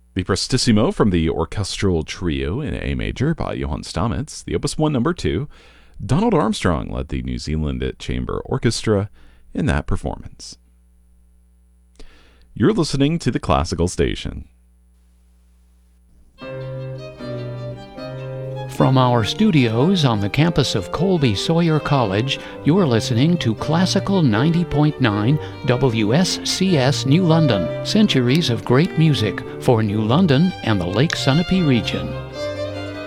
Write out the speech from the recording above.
The Prestissimo from the Orchestral Trio in A major by Johann Stamitz, the Opus 1 number 2. Donald Armstrong led the New Zealand Chamber Orchestra in that performance. You're listening to the Classical Station. From our studios on the campus of Colby Sawyer College, you're listening to Classical 90.9 WSCS New London, centuries of great music for New London and the Lake Sunapee region.